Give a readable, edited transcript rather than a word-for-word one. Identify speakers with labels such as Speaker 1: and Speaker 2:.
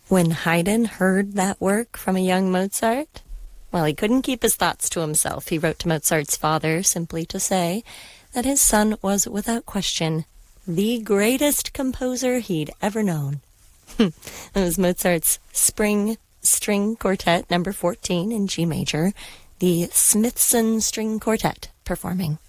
Speaker 1: When Haydn heard that work from a young Mozart, well, he couldn't keep his thoughts to himself. He wrote to Mozart's father simply to say that his son was, without question, the greatest composer he'd ever known. It was Mozart's Spring String Quartet, number 14 in G major, the Smithson String Quartet performing.